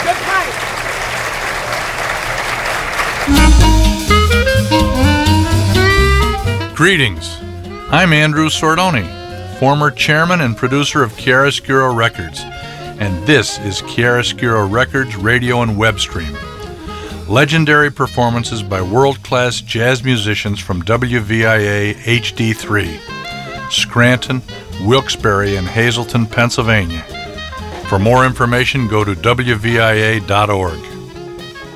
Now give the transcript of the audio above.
Good fight. Greetings. I'm Andrew Sordoni, former chairman and producer of Chiaroscuro Records, and this is Chiaroscuro Records radio and web stream. Legendary performances by world-class jazz musicians from WVIA HD3, Scranton, Wilkes-Barre, and Hazleton, Pennsylvania. For more information, go to WVIA.org.